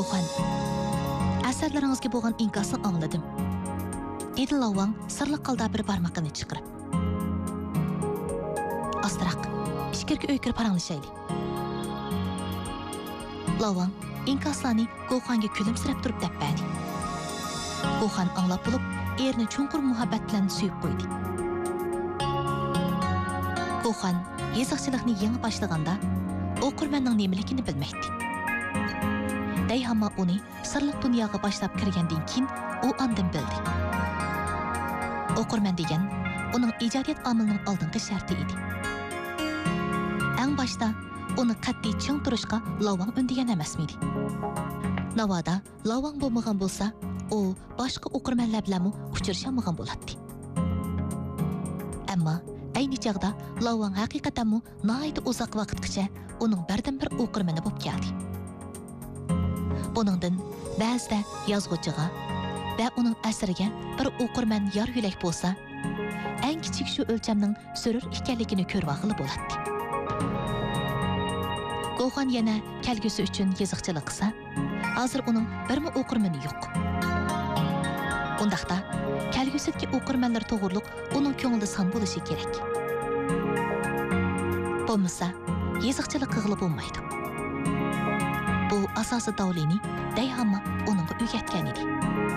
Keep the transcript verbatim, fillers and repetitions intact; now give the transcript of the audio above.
Go'xan, asarlaringizga bo'lgan inkosni angladim. Dedi Lavang sirliq qalda bir barmog'ini chiqarib. Astroq, ishkirga o'ykir paranglashayli. Lavang inkoslarni Go'xanga kulimsirab turib deb berdi. Go'xan anglab bo'lib, erini chunqur muhabbat bilan suyib qo'ydi. Go'xan yeziqchilikni yangi boshlaganda o'qirmanning nimaligini bilmaydi. Dayhamma uni sirliq dunyoga boshlab kirgandan keyin u ondan bildi. O'qirman degan uning ijodiyat omilining oldingi sharti edi. Eng boshda uni qat'iy ching turishga Lavang undigan emasmidi. Navoda Lavang bo'lmagan bo'lsa, u boshqa o'qirmanlar bilan uchrashamagan bo'ladi. Ammo ayni chaqda Lavang haqiqatan nihoyat uzoq vaqtgacha uning birdan-bir o'qirmani bo'lib keldi. Buningdan ba'zida yozuvchiga va uning asriga bir o'qirman yor yo'lak bo'lsa, eng kichik shu o'lchamning surur ekanligini ko'rvaqili bo'ladi. Go'xan yana kelgusi uchun yoziqchilik qilsa, hozir uning birmi o'qirmani yo'q. Undaqda kelgusidagi o'qirmanlar to'g'riliq uning ko'nglida son bo'lishi kerak. Bo'lmasa, yoziqchilik qilib bo'lmaydi. Bu asosiy davlini Dayhamma uningga o'rgatgan edi.